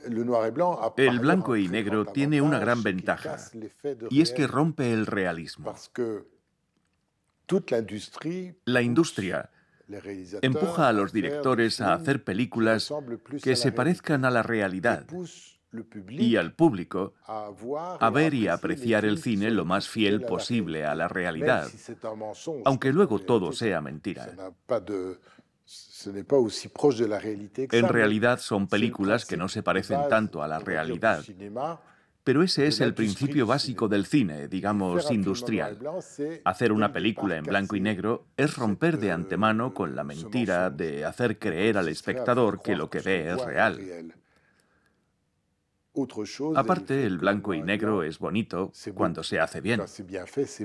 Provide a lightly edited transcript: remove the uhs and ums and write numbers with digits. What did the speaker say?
El blanco y negro tiene una gran ventaja, y es que rompe el realismo. La industria empuja a los directores a hacer películas que se parezcan a la realidad y al público a ver y apreciar el cine lo más fiel posible a la realidad, aunque luego todo sea mentira. En realidad son películas que no se parecen tanto a la realidad, pero ese es el principio básico del cine, digamos, industrial. Hacer una película en blanco y negro es romper de antemano con la mentira de hacer creer al espectador que lo que ve es real. Aparte, el blanco y negro es bonito cuando se hace bien.